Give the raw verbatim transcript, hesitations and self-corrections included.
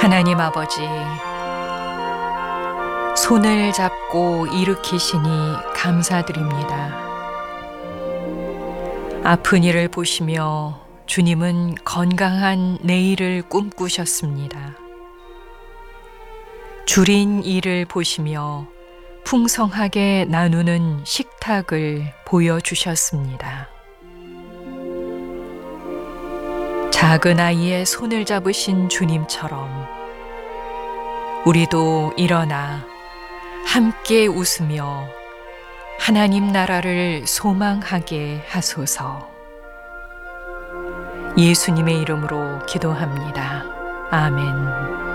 하나님 아버지, 손을 잡고 일으키시니 감사드립니다. 아픈 이를 보시며 주님은 건강한 내일을 꿈꾸셨습니다. 줄인 일을 보시며 풍성하게 나누는 식탁을 보여주셨습니다. 작은 아이의 손을 잡으신 주님처럼 우리도 일어나 함께 웃으며 하나님 나라를 소망하게 하소서. 예수님의 이름으로 기도합니다. 아멘.